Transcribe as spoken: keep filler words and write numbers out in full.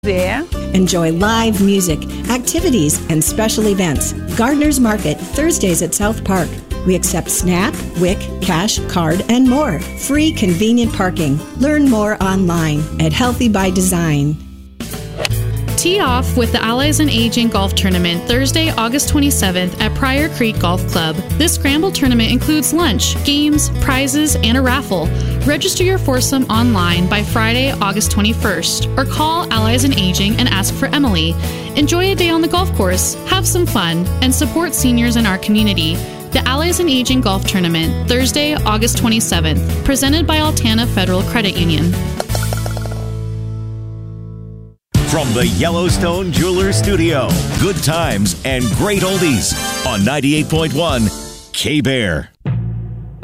There. Enjoy live music, activities, and special events. Gardner's Market, Thursdays at South Park. We accept SNAP, W I C, cash, card, and more. Free convenient parking. Learn more online at Healthy by Design. Tee off with the Allies and Aging Golf Tournament Thursday, August twenty-seventh at Pryor Creek Golf Club. This scramble tournament includes lunch, games, prizes, and a raffle. Register your foursome online by Friday, August twenty-first, or call Allies and Aging and ask for Emily. Enjoy a day on the golf course, have some fun, and support seniors in our community. The Allies and Aging Golf Tournament, Thursday, August twenty-seventh, presented by Altana Federal Credit Union. From the Yellowstone Jewelers Studio, good times and great oldies on ninety-eight point one K-Bear.